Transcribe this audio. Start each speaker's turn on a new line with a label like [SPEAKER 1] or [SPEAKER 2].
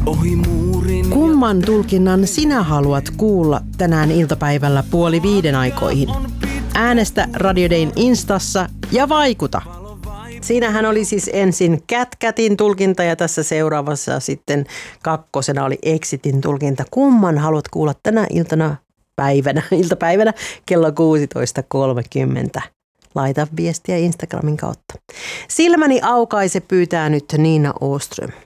[SPEAKER 1] Kumman tulkinnan sinä haluat kuulla tänään iltapäivällä 4:30 aikoihin? Äänestä Radio Dayn Instassa ja vaikuta. Siinähän oli siis ensin CatCatin tulkinta ja tässä seuraavassa sitten kakkosena oli Exitin tulkinta. Kumman haluat kuulla tänä iltapäivänä kello 16.30? Laita viestiä Instagramin kautta. Silmäni aukaise pyytää nyt Nina Åström.